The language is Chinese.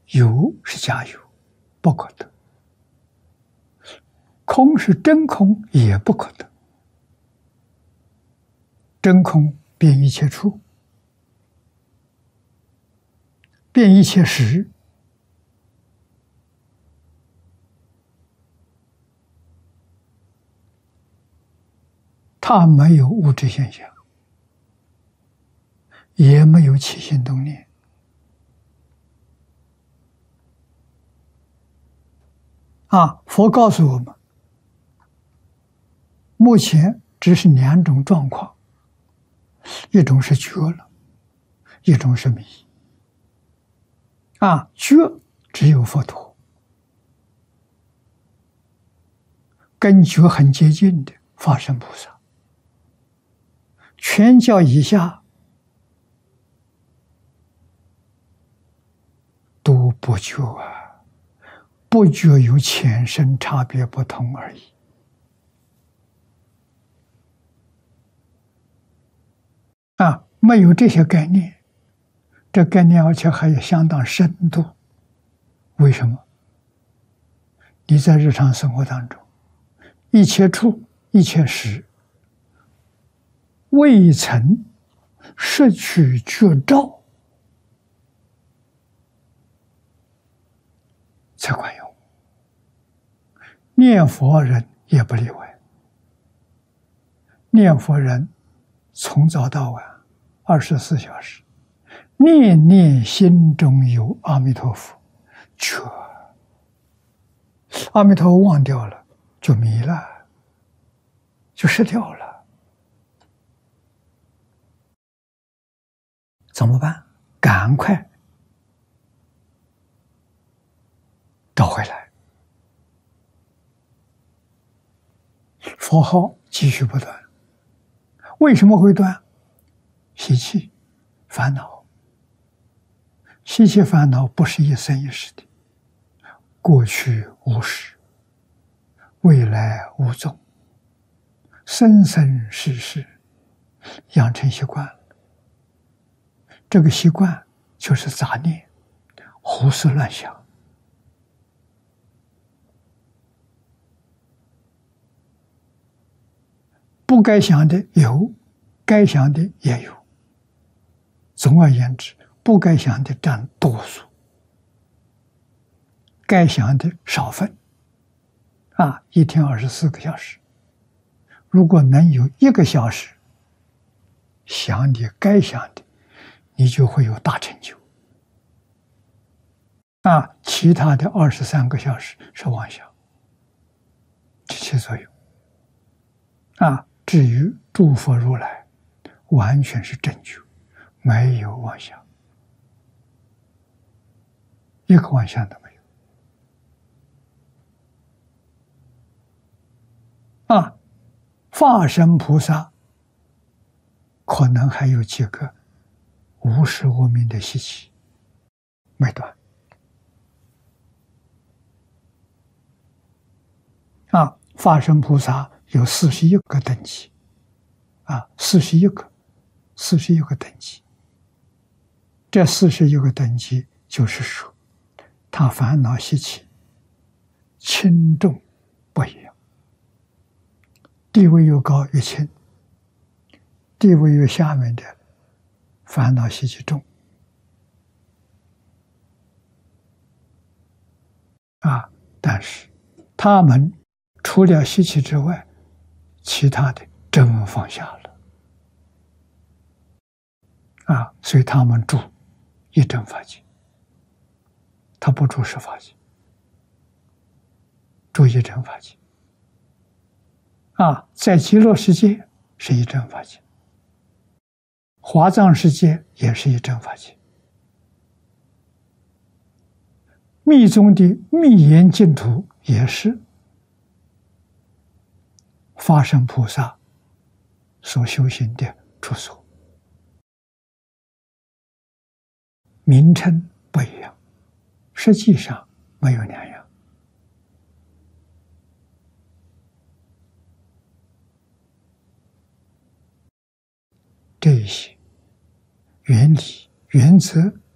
有是假有，不可得；空是真空，也不可得。真空遍一切处，遍一切时，它没有物质现象，也没有起心动念。佛告诉我们，目前只是两种状况，一种是觉了，一种是迷。觉只有佛陀，跟觉很接近的法身菩萨，全教以下都不觉不觉有浅深差别不同而已。没有这些概念，这概念而且还有相当深度。为什么？你在日常生活当中，一切处一切时，未曾摄取觉照，才管用。念佛人也不例外。念佛人从早到晚24小时，念念心中有阿弥陀佛，觉阿弥陀佛忘掉了，就迷了，就失掉了。怎么办？赶快找回来，佛号继续不断。为什么会断？习气、烦恼。习气烦恼不是一生一世的，过去无始，未来无踪，生生世世养成习惯了。这个习惯就是杂念，胡思乱想。不该想的有，该想的也有。总而言之，不该想的占多数，该想的少分。一天24个小时，如果能有1个小时想你该想的，你就会有大成就。其他的23个小时是妄想，起起作用。至于诸佛如来，完全是正觉，没有妄想，一个妄想都没有。法身菩萨可能还有几个无始无明的习气没断。法身菩萨有41个等级，41个等级。这41个等级就是说，他烦恼习气轻重不一样，地位越高越轻，地位越下面的烦恼习气重。但是他们除了习气之外，其他的真放下了。所以他们住一真法界，他不住十法界，住一真法界。在极乐世界是一真法界，华藏世界也是一真法界，密宗的密严净土也是法身菩萨所修行的住所，名称不一样，实际上没有两样。这一些原理、原则